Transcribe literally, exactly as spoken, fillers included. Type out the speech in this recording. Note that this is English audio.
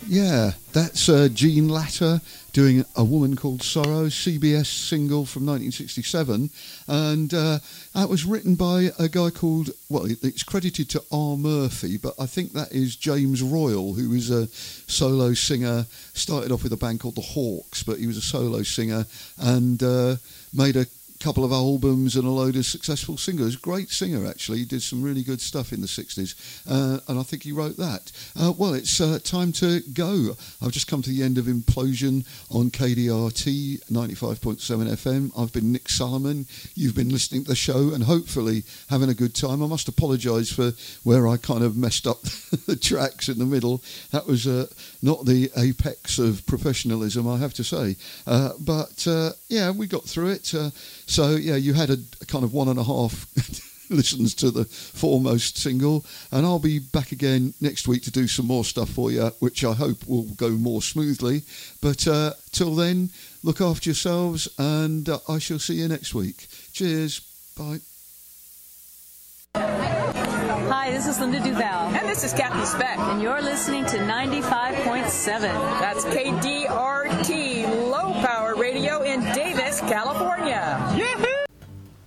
Yeah, that's uh, Jean Latter doing A Woman Called Sorrow, C B S single from nineteen sixty-seven. And uh, that was written by a guy called, well, it's credited to R. Murphy, but I think that is James Royal, who is a solo singer, started off with a band called The Hawks, but he was a solo singer and uh, made a couple of albums and a load of successful singers. Great singer, actually. He did some really good stuff in the sixties, uh, and I think he wrote that. Uh, well, it's uh, time to go. I've just come to the end of Implosion on K D R T ninety-five point seven F M. I've been Nick Solomon. You've been listening to the show and hopefully having a good time. I must apologise for where I kind of messed up the tracks in the middle. That was uh, not the apex of professionalism, I have to say. Uh, but, uh, yeah, we got through it. Uh, So, yeah, you had a, a kind of one and a half listens to the Foremost single, and I'll be back again next week to do some more stuff for you, which I hope will go more smoothly. But uh, till then, look after yourselves, and uh, I shall see you next week. Cheers. Bye. Hi, this is Linda Duval. And this is Kathy Speck. And you're listening to ninety-five point seven. That's K D R T, Low Power Radio in Davis, California. Yahoo!